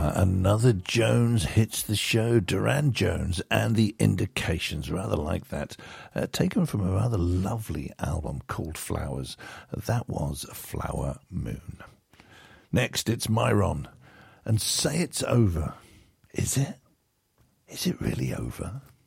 Another Jones hits the show, Duran Jones and the Indications, rather like that, taken from a rather lovely album called Flowers. That was Flower Moon. Next, it's Myron, and Say It's Over. Is it? Is it really over?